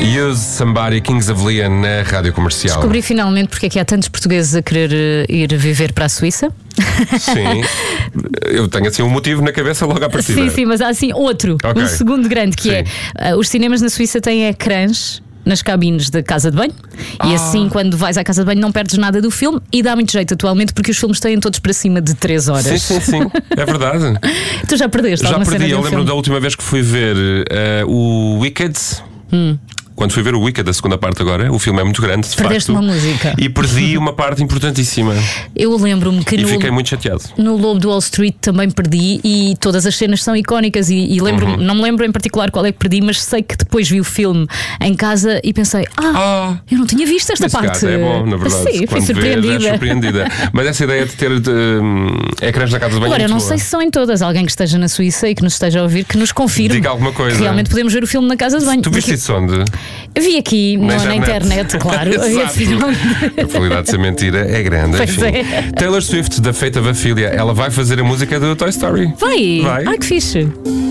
Use Somebody, Kings of Leon na Rádio Comercial. Descobri finalmente porque é que há tantos portugueses a querer ir viver para a Suíça. Sim, eu tenho assim um motivo na cabeça logo à partida. Sim, mas há assim outro, Ok. um segundo grande, que é os cinemas na Suíça têm ecrãs nas cabines da casa de banho. E assim, quando vais à casa de banho, não perdes nada do filme. E dá muito jeito atualmente, porque os filmes têm todos para cima de 3 horas. Sim, é verdade. Tu já perdeste Já alguma perdi, cena de eu um lembro filme? da última vez que fui ver o Wicked. Quando fui ver o Wicked, a segunda parte agora, o filme é muito grande, de Perdeste facto. uma música. E perdi uma parte importantíssima. Eu lembro-me que E fiquei muito chateado. no Lobo do Wall Street também perdi, e todas as cenas são icónicas. E lembro-me, não me lembro em particular qual é que perdi, mas sei que depois vi o filme em casa e pensei: eu não tinha visto esta Nesse parte. caso, é bom, na verdade. Sim, fui Quando surpreendida. vês, és surpreendida. Mas essa ideia de ter ecrãs na casa de banho. Agora, é eu muito não boa. sei se são em todas. Alguém que esteja na Suíça e que nos esteja a ouvir, que nos confirme Diga alguma coisa. que realmente podemos ver o filme na casa de banho. Tu viste isso onde? Vi aqui na internet, claro. Exato. A probabilidade de ser mentira é grande. Pois enfim. é. Taylor Swift, da Fate of Ophelia, ela vai fazer a música do Toy Story. Vai! Vai. Ai, que fixe!